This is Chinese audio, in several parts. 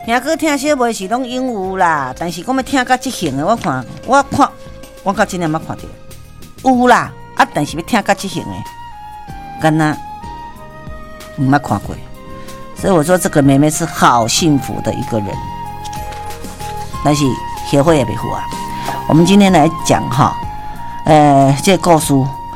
兄哥听小妹是拢应有啦，但是讲要听到即型的，我到今日捌看到有啦，但是要听到即型的，敢若唔捌看过。所以我说这个妹妹是好幸福的一个人，但是协会也袂付啊。我们今天来讲哈，这个故事，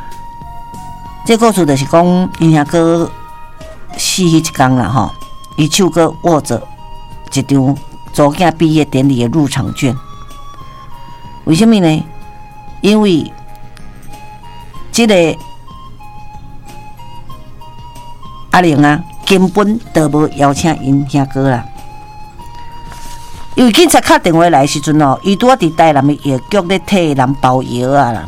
就是讲因兄哥死迄一天啦哈，伊手阁握着一张祖囝毕业典礼的入场券。为什么呢？因为这个阿玲啊，根本都无邀请因兄哥啦。因为警察打电话来的时阵哦，伊拄啊伫台南的药局咧替人包药啊。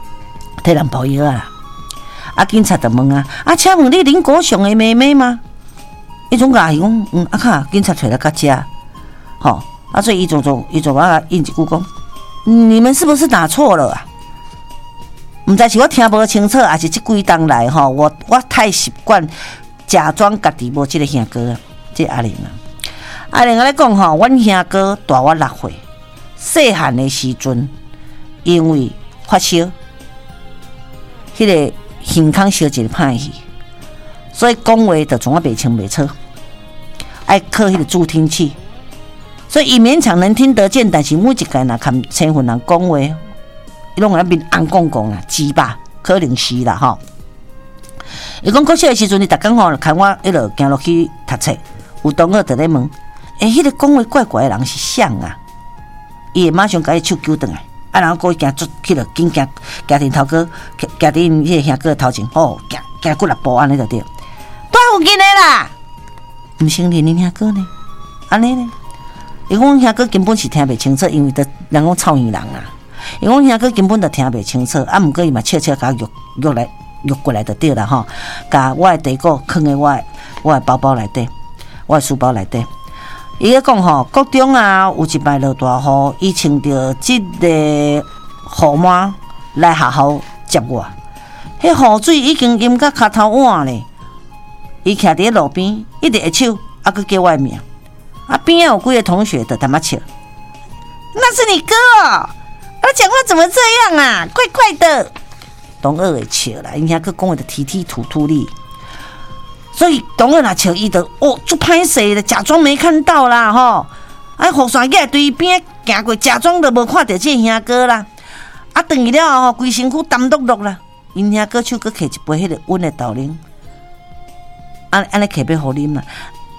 警察就问啊，请问你林国雄的妹妹吗？伊总甲伊讲，警察找来到家，所以伊就我应一句讲，你们是不是打错了啊？唔知是我听无清楚，还是这几冬来我太习惯假装家己无这个兄哥啊，这阿玲啊。阿玲咧讲阮兄哥大我6岁，细汉的时阵，因为发烧，迄个胸腔烧一个歹去，所以讲话就从我袂清袂楚，爱靠迄个助听器，所以伊勉强能听得见，但是每一个若看千份人讲话，伊拢在那边红讲讲啦，鸡巴可能是啦伊讲国小的时阵，伊逐工看我一路行落去读册，有同学就咧问。迄个讲话怪怪的人是谁啊？伊会马上甲伊手揪转来，然后过去行出去了，紧行伫头哥，行伫因迄个兄哥头前，行几6步安尼就对。多附近的啦，毋承认恁兄哥呢？安尼呢？伊讲兄哥根本是听袂清楚，因为人讲臭耳人啊。伊讲兄哥根本就听袂清楚，毋过伊嘛悄悄甲约过来就对啦甲我的地鼓放在我的包包内底，我的书包内底。伊咧讲国中啊，有一摆落大雨，伊穿着即个雨靴来学校接我。迄雨水已经淹到脚头碗咧，伊徛伫路边，一直会手，佫叫我的名。边有几个同学就淡仔笑，那是你哥哦，他讲话怎么这样啊？怪怪的。同学会笑啦，因遐佫讲话就踢踢吐吐哩。所以同学若笑伊就就歹势的，假装没看到啦雨伞仔对伊边行过，假装就无看到这兄哥啦。转去了后规身躯澹漉漉啦。因兄哥手佫摕一杯迄个温的豆奶，安尼摕要互啉啦。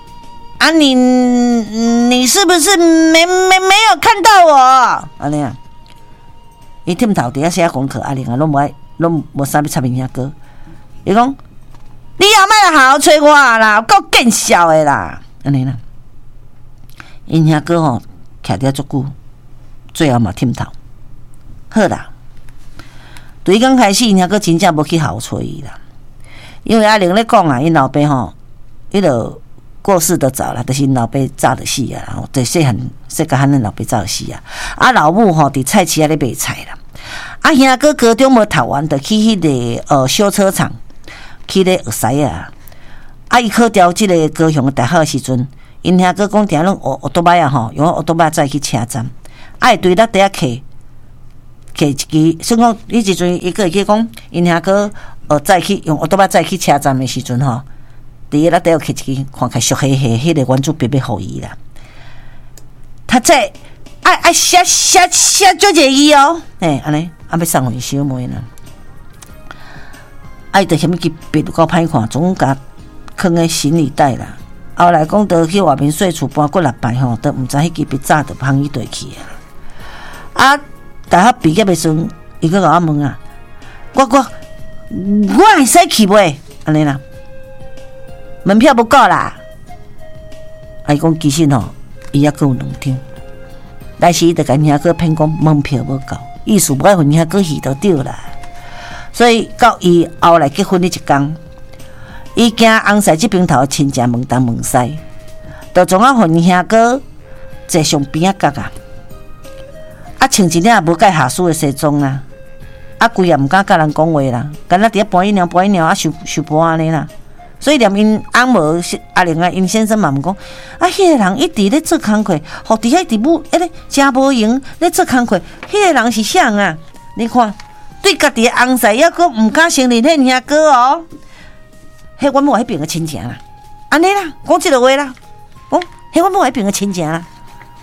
你是不是没有看到我？安尼啊，伊忝头伫遐写功课，阿玲拢无啥要插因兄哥。伊讲。你也莫来好好找我啦，够见笑的啦，安尼啦。因兄哥徛伫遐足久，最后嘛忝头。好啦，对刚开始因兄哥真正无去好好找伊啦，因为阿玲咧讲因老爸迄落过世得早啦，就是因老爸早就死啊，对细汉恁老爸早就死啊。老母伫菜市仔咧卖菜啦，兄哥高中无读完，就去迄个修车厂。去咧学师啊！伊考调即个高雄的大学的时阵，因兄哥讲定拢学多摆用学多摆再去车站，会对咱底下摕一支，所以讲迄时阵伊个会去讲，因兄哥再去用学多摆再去车站的时阵伫咱底下摕一支，看起俗黑黑，迄个原子笔要互伊啦。他这爱写足济字安尼要送互伊小妹啦。就嫌迄支笔够歹看，总甲放在行李袋啦。后来讲到去外面税厝搬过6摆都毋知迄支笔早就放伊地去大学毕业的时阵，伊个甲我问我会使去袂？安尼啦，门票不够啦。伊讲其实伊还佫有2张，但是伊就甲兄哥骗讲门票无够，意思不爱互兄哥去就对啦。所以到伊后来结婚的一天，伊惊翁婿这边头亲戚问东问西，就总啊互兄哥坐上边角穿一领无介下属的西装规也毋敢甲人讲话啦，干那伫遐搬一鸟收盘安尼啦。 所以连因翁无阿玲啊，因先生嘛毋讲，啊，迄个人一直咧做工课，互伫遐伫母咧真无闲咧做工课，迄个人是啥人啊？你看，对家己的翁婿抑阁毋敢承认迄兄哥哦，迄阮某迄边个亲情啦，安尼啦，讲即个话啦，讲迄阮某迄边个亲情啦。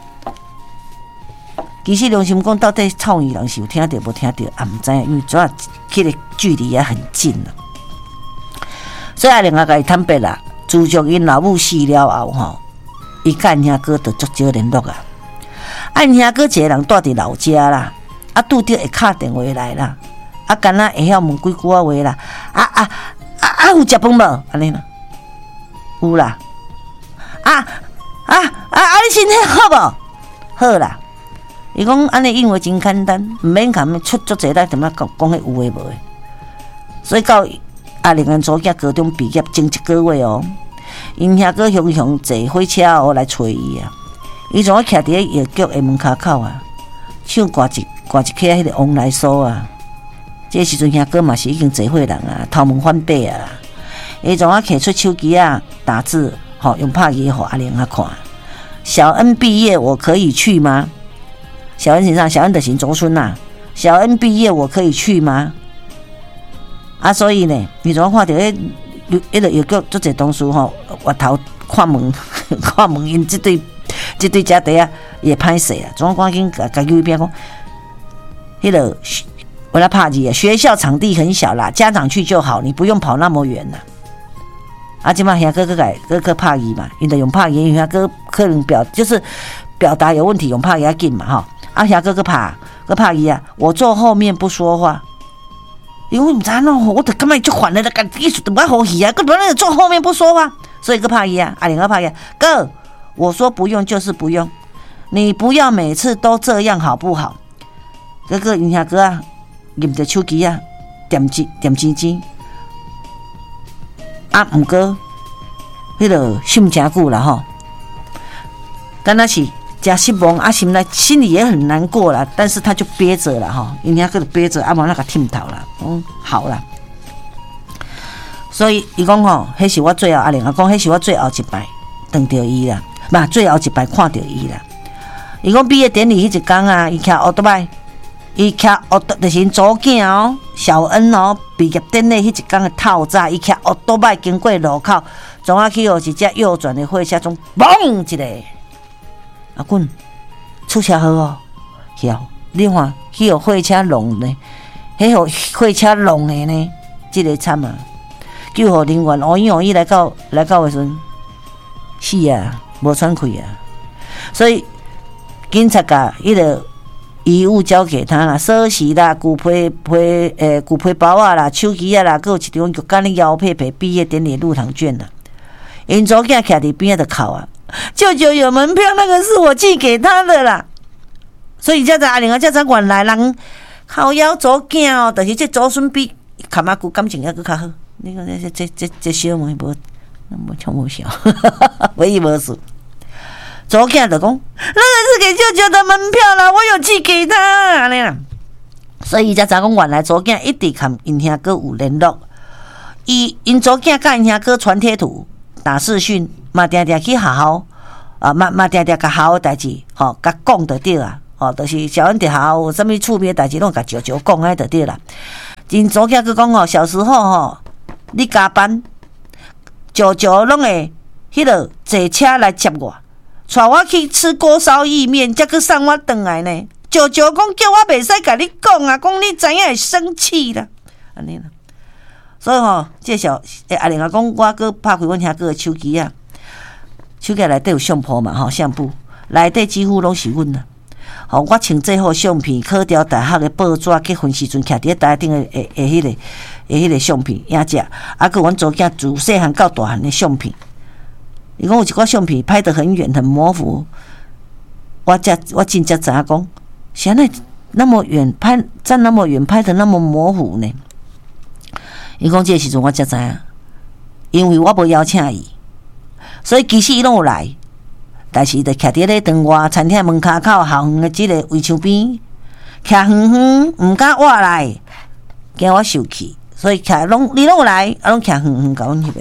其实良心讲，到底臭鱼人是有听到无听到，也毋知影，因为主要迄个距离也很近了。所以阿玲啊，甲伊坦白啦，自从因老母死了后吼，伊甲因兄哥就足少联络啊。因兄哥一个人住伫老家啦，啊拄着会敲电话来啦，啊干那会晓问几句话啦，有食饭无？安尼啦，有啦，你身体好无？好啦。伊讲安尼因为真简单，毋免共出足济来，点啊讲迄有诶无诶。所以到阿玲安祖囝高中毕业前1个月哦，因兄哥雄雄坐火车哦来找伊啊。伊从徛伫药局诶门骹口啊，手挂一kah迄个往来锁啊。这时阵兄哥嘛是已经坐伙人啊，头毛反白啊。伊从摕出手机啊，打字用拍字互阿玲啊看。小恩毕业，我可以去吗？小恩身上，小恩的是祖孙呐。小恩毕业，我可以去吗？啊，所以呢，你怎看到迄个药局做者同事回头看门，看门因这对家弟啊也歹势啊，总赶紧甲右边讲，迄个我来拍字啊，学校场地很小啦，家长去就好，你不用跑那么远啦。啊，即马兄哥个拍字嘛，因得用拍字，因兄哥可能表达有问题，用拍字紧嘛吼。啊，兄哥个拍字啊，我坐后面不说话。因为唔知喏，我就感觉就烦了，个意思都不好戏啊，个本来坐后面不说话，所以个拍伊啊，阿玲个拍伊哥，我说不用就是不用，你不要每次都这样好不好？哥哥，因下哥啊，拎着手机啊，点钱，啊，毋过，迄个心真久啦吼，敢若是。加失望啊，心里也很难过啦，但是他就憋着了哈，人家个憋着，啊无那个听头啦，好啦。所以伊讲吼，迄是我最后阿玲啊讲，迄是我最后一摆碰到伊啦，嘛最后一摆看到伊啦。伊讲毕业典礼迄一天啊，伊骑奥多拜，就是因祖囝哦，小恩哦，毕业典礼迄一天的透早，伊骑奥多拜经过路口，总啊去互一只右转的火车中，嘣一个。阿滚，出车祸哦！晓，你看，迄个火车弄呢，迄个火车弄的呢，这个惨啊！救护人员哦伊来到的时阵，死啊，无喘气啊！所以警察甲迄个衣物交给他啦，锁匙啦、骨皮包啊啦、手机啊啦，还有一张就干你腰配毕业典礼入场券啦。因祖囝徛伫边仔就哭啊！舅舅有门票，那个是我寄给他的啦。所以家在阿玲啊，家在原来人靠腰祖囝哦，但是这祖孙比卡马古感情还佫较好。你看这小妹无像无笑，唯一无事。祖囝就讲，那个是给舅舅的门票啦，我有寄给他安尼啦。所以家在讲原来祖囝一直跟因兄哥有联络，因祖囝甲因兄哥传贴图。打视讯嘛，定定去学校啊，嘛定定甲学校代志，甲讲就对啦，就是小恩伫学校有啥物趣味代志，拢甲舅舅讲安就对啦。因祖囝佮讲小时候你加班，舅舅拢会迄落坐车来接我，带我去吃锅烧意面，才去送我回来呢。舅舅讲叫我袂使甲你讲啊，讲你知影会生气啦，安尼啦。所以这小阿玲啊讲，我搁拍开阮兄哥的手机啊，手机内底有相簿嘛相簿内底几乎拢是阮啦。我穿最好相片，考调大学的报纸，结婚时阵徛伫台顶的迄个相片影只，啊，佮阮祖囝自细汉到大汉的相片。伊讲有一寡相片拍得很远很模糊，我真正知影讲，现在那么远拍站那么远拍得那么模糊呢？伊讲这个时阵我才知影，因为我无邀请伊，所以其实伊拢有来，但是伊就徛伫咧长外餐厅门骹口校园的即个围墙边，徛远远，毋敢活来，惊我受气，所以徛你拢有来，啊拢徛远甲阮翕的啦，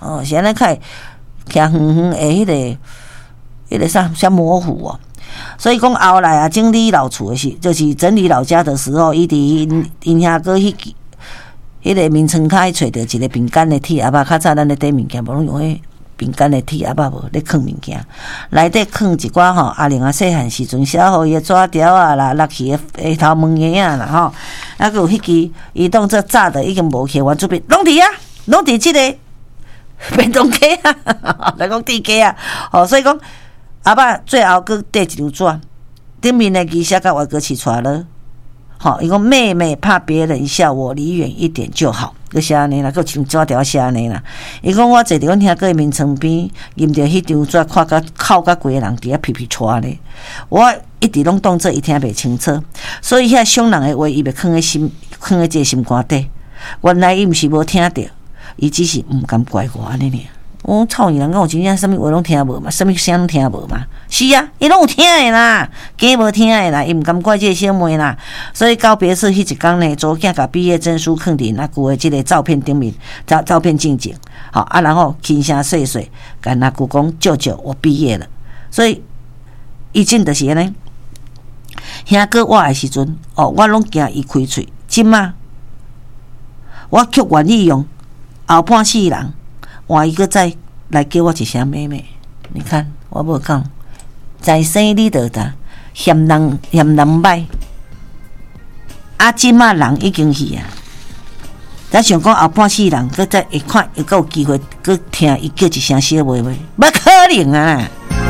哦，是安尼较徛远远的迄个啥模糊哦。所以讲后来啊，整理老厝的时，就是整理老家的时候，伊伫因遐个迄个眠床骹找着一个饼干的铁盒仔，较早咱咧缀物件，无拢用迄饼干的铁盒仔无咧放物件，内底放一寡吼阿玲啊细汉时阵写互伊的纸条啊啦，落去的头毛叶啊啦吼，还佫有迄支伊当做炸的已经无去原子笔，拢伫啊，拢伫即个便当架啊，来讲地架啊，哦，所以讲。阿爸最后佫缀一张纸，顶面的字写甲外国起出来了。好，伊讲妹妹怕别人笑我，离远一点就好。佫写安尼啦，佫一张纸条写安尼啦。伊讲我坐伫阮遐个面床边，啉着迄张纸，看甲哭甲规个人伫遐皮皮喘咧。我一直拢当做伊听袂清楚，所以遐伤人的话，伊袂囥喺即个心肝底。原来伊毋是无听着，伊只是毋敢怪我安尼尔。我操你人讲有真正什么话拢听无嘛，什么声拢听无嘛？是啊，伊拢有听的啦，假无听的啦，伊毋敢怪这个小妹啦。所以告别式迄一天呢，祖囝甲毕业证书放伫那姑的这个照片顶面，照片镜前，好啊，然后轻声细细甲那姑讲：“舅舅，我毕业了。”所以以前就是安尼，兄哥我的时阵，哦，我拢惊伊开喙，即马我却愿意用后半世人。换一个再来叫我一声妹妹，你看我无讲，在生你得的嫌人歹，啊，即马人已经去啊，咱想讲后半世人，佮再会看会有机会，佮听伊叫一声小妹妹，不可能啊！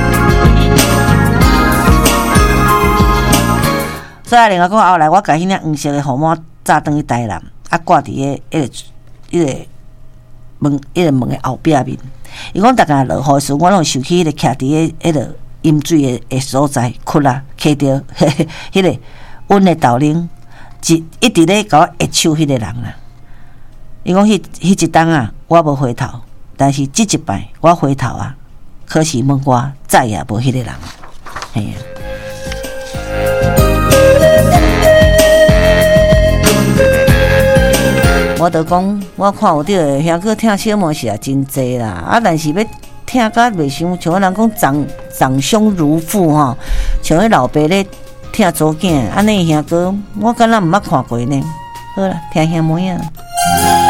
所以另外讲后来，我甲迄领黄色的号码炸转去台南，啊挂伫迄个。门的后壁面，伊讲逐个落雨时，我拢想起迄个徛伫迄个饮水的所在，窟啦，摕着迄个温的豆奶，一直咧甲我握手迄个人啦。伊讲迄一当啊，我无回头，但是即一摆我回头啊，可是问我再也无迄个人，嘿啊。我就讲，我看有着兄哥听小妹是也真济啦，啊，但是要听甲袂伤，像人讲长兄如父吼，像迄老爸咧听祖囝，安尼兄哥，我敢若毋捌看过呢。好啦，听兄妹啊。